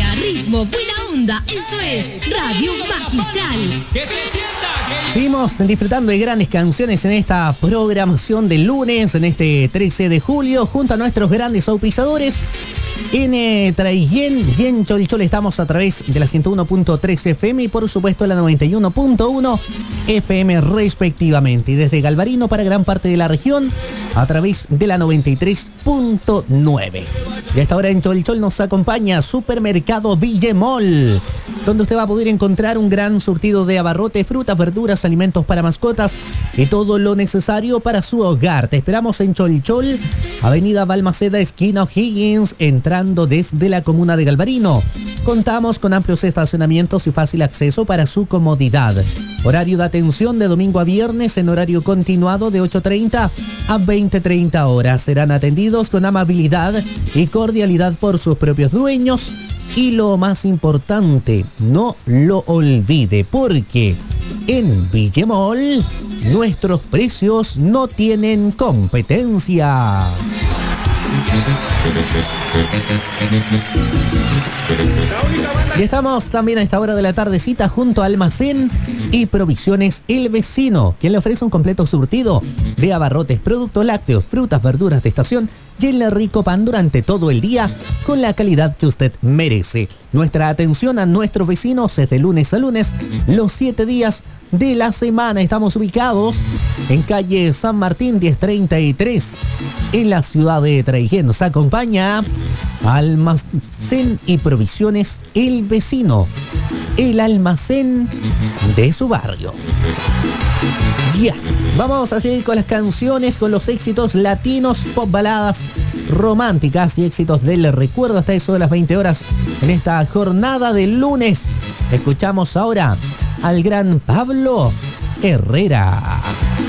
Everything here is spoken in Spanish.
ritmo, buena onda. Eso es Radio Magistral. ¡Que se sienta! Seguimos disfrutando de grandes canciones en esta programación del lunes, en este 13 de julio, junto a nuestros grandes auspiciadores. En Traiguén y en Cholchol estamos a través de la 101.3 FM y por supuesto la 91.1 FM respectivamente. Y desde Galvarino para gran parte de la región a través de la 93.9. Y a esta hora en Cholchol nos acompaña Supermercado Villemol, donde usted va a poder encontrar un gran surtido de abarrotes, frutas, verduras, alimentos para mascotas y todo lo necesario para su hogar. Te esperamos en Cholchol, Avenida Balmaceda, esquina O'Higgins, entrando desde la comuna de Galvarino. Contamos con amplios estacionamientos y fácil acceso para su comodidad. Horario de atención de domingo a viernes en horario continuado de 8:30 a 20:30 horas. Serán atendidos con amabilidad y cordialidad por sus propios dueños. Y lo más importante, no lo olvide, porque en Villemol nuestros precios no tienen competencia. Y estamos también a esta hora de la tardecita junto a Almacén y Provisiones El Vecino, quien le ofrece un completo surtido de abarrotes, productos lácteos, frutas, verduras de estación y el rico pan durante todo el día con la calidad que usted merece. Nuestra atención a nuestros vecinos es de lunes a lunes, los 7 días de la semana. Estamos ubicados en calle San Martín 1033 en la ciudad de Traiguén. Nos acompaña Almacén y Provisiones El Vecino, el almacén de su barrio. Ya, vamos a seguir con las canciones, con los éxitos latinos, pop baladas románticas y éxitos del recuerdo hasta eso de las 20 horas en esta jornada de lunes. Escuchamos ahora al gran Pablo Herrera.